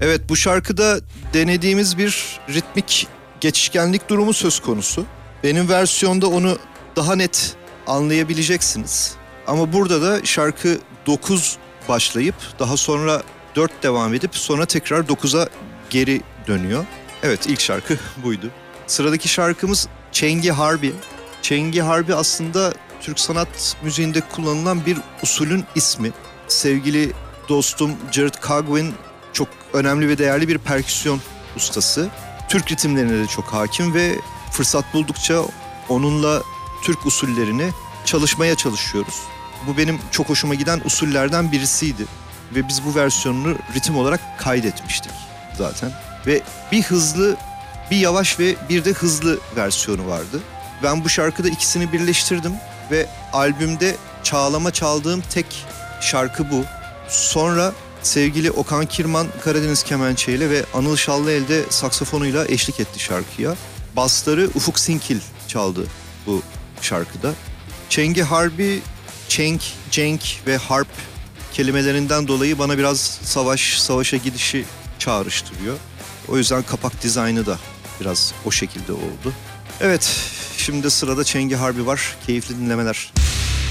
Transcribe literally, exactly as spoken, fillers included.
Evet, bu şarkıda denediğimiz bir ritmik geçişkenlik durumu söz konusu. Benim versiyonda onu daha net anlayabileceksiniz. Ama burada da şarkı dokuz başlayıp daha sonra dört devam edip sonra tekrar dokuza geri dönüyor. Evet, ilk şarkı buydu. Sıradaki şarkımız Çengi Harbi. Çengi Harbi aslında Türk sanat müziğinde kullanılan bir usulün ismi. Sevgili dostum Jared Cogwin çok önemli ve değerli bir perküsyon ustası. Türk ritimlerine de çok hakim ve fırsat buldukça onunla Türk usullerini çalışmaya çalışıyoruz. Bu benim çok hoşuma giden usullerden birisiydi. Ve biz bu versiyonunu ritim olarak kaydetmiştik zaten. Ve bir hızlı, bir yavaş ve bir de hızlı versiyonu vardı. Ben bu şarkıda ikisini birleştirdim ve albümde çağlama çaldığım tek şarkı bu. Sonra sevgili Okan Kirman Karadeniz kemençeyle ve Anıl Şallıel de saksafonuyla eşlik etti şarkıya. Basları Ufuk Sinkil çaldı bu şarkıda. Çengi Harbi, çenk, cenk ve harp kelimelerinden dolayı bana biraz savaş, savaşa gidişi çağrıştırıyor. O yüzden kapak dizaynı da biraz o şekilde oldu. Evet, şimdi sırada Çengi Harbi var. Keyifli dinlemeler.